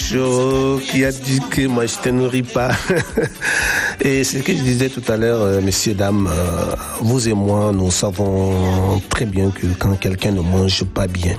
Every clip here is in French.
Joe qui a dit que moi je te nourris pas. Et c'est ce que je disais tout à l'heure, messieurs, dames, vous et moi, nous savons très bien que quand quelqu'un ne mange pas bien,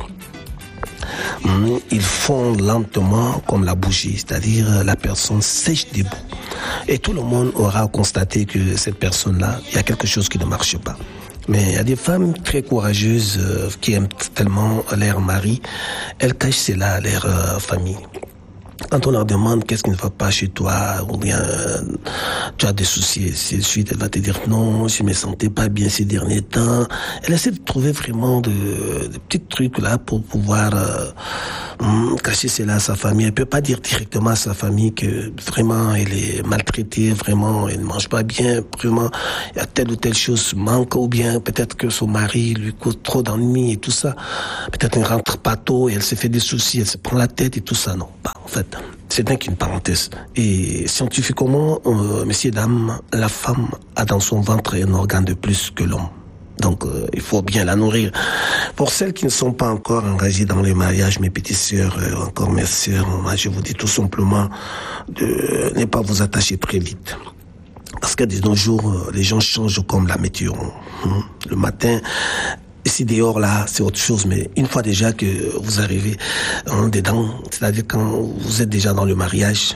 il fond lentement comme la bougie, c'est-à-dire la personne sèche debout. Et tout le monde aura constaté que cette personne-là, il y a quelque chose qui ne marche pas. Mais il y a des femmes très courageuses qui aiment tellement leur mari, elles cachent cela à leur famille. Quand on leur demande qu'est-ce qui ne va pas chez toi, ou bien tu as des soucis, et ainsi de suite, elle va te dire non, je me sentais pas bien ces derniers temps. Elle essaie de trouver vraiment de petits trucs là pour pouvoir cacher cela à sa famille. Elle peut pas dire directement à sa famille que vraiment elle est maltraitée, vraiment elle ne mange pas bien, vraiment il y a telle ou telle chose manque, ou bien peut-être que son mari lui cause trop d'ennuis et tout ça. Peut-être qu'elle ne rentre pas tôt et elle se fait des soucis, elle se prend la tête et tout ça. Non, bah, en fait, c'est donc une parenthèse. Et scientifiquement, messieurs, dames, la femme a dans son ventre un organe de plus que l'homme. Donc, il faut bien la nourrir. Pour celles qui ne sont pas encore engagées dans le mariage, mes petites sœurs, encore mes sœurs, moi, je vous dis tout simplement de ne pas vous attacher très vite. Parce que de nos jours, les gens changent comme la météo. Le matin, ici dehors là, c'est autre chose, mais une fois déjà que vous arrivez dedans, c'est-à-dire quand vous êtes déjà dans le mariage,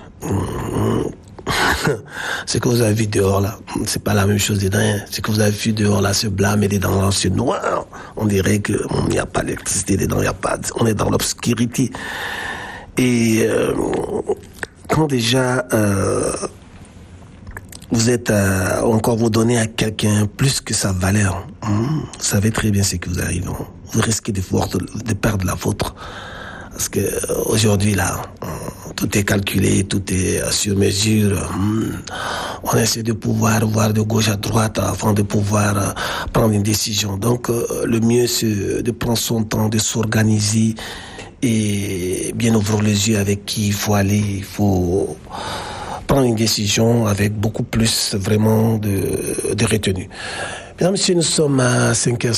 ce que vous avez vu dehors là, c'est pas la même chose dedans. Ce que vous avez vu dehors là, ce blâme et dedans, c'est noir. On dirait que il n'y a pas d'électricité dedans, il y a pas, on est dans l'obscurité. Et quand déjà vous êtes encore vous donnez à quelqu'un plus que sa valeur, vous savez très bien ce que vous arrivez. Vous risquez de perdre la vôtre. Parce que aujourd'hui là, tout est calculé, tout est sur mesure. On essaie de pouvoir voir de gauche à droite avant de pouvoir prendre une décision. Donc le mieux c'est de prendre son temps, de s'organiser et bien ouvrir les yeux avec qui il faut aller. Il faut prendre une décision avec beaucoup plus vraiment de retenue. Mesdames, messieurs, nous sommes à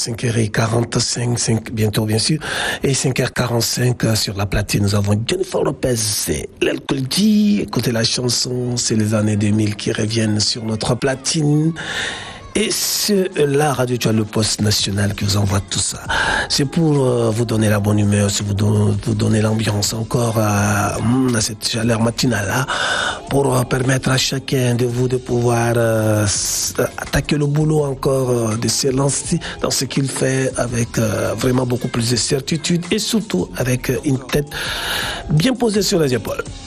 5h45, bientôt bien sûr, et 5h45 sur la platine. Nous avons Jennifer Lopez et l'alcool dit. Écoutez la chanson, c'est les années 2000 qui reviennent sur notre platine. Et c'est la radio, tu as le poste national qui vous envoie tout ça. C'est pour vous donner la bonne humeur, c'est vous donner l'ambiance encore à cette chaleur matinale-là, pour permettre à chacun de vous de pouvoir attaquer le boulot encore, de se lancer dans ce qu'il fait avec vraiment beaucoup plus de certitude et surtout avec une tête bien posée sur les épaules.